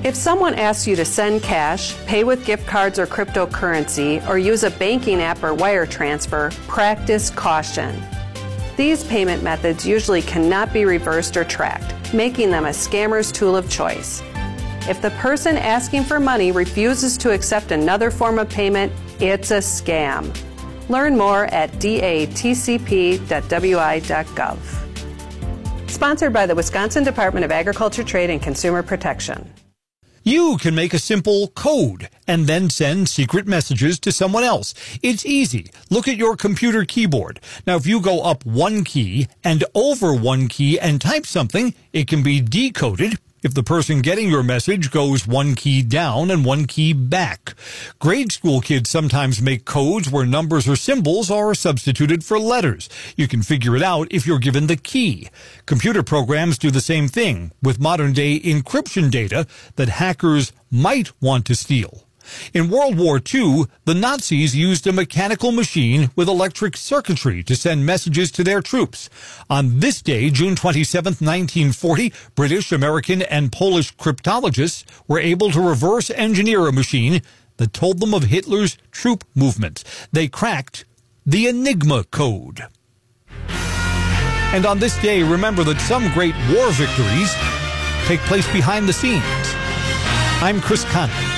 If someone asks you to send cash, pay with gift cards or cryptocurrency, or use a banking app or wire transfer, practice caution. These payment methods usually cannot be reversed or tracked, making them a scammer's tool of choice. If the person asking for money refuses to accept another form of payment, it's a scam. Learn more at datcp.wi.gov. Sponsored by the Wisconsin Department of Agriculture, Trade, and Consumer Protection. You can make a simple code and then send secret messages to someone else. It's easy. Look at your computer keyboard. Now, if you go up one key and over one key and type something, it can be decoded if the person getting your message goes one key down and one key back. Grade school kids sometimes make codes where numbers or symbols are substituted for letters. You can figure it out if you're given the key. Computer programs do the same thing with modern-day encryption data that hackers might want to steal. In World War II, the Nazis used a mechanical machine with electric circuitry to send messages to their troops. On this day, June 27, 1940, British, American, and Polish cryptologists were able to reverse engineer a machine that told them of Hitler's troop movements. They cracked the Enigma code. And on this day, remember that some great war victories take place behind the scenes. I'm Chris Conley.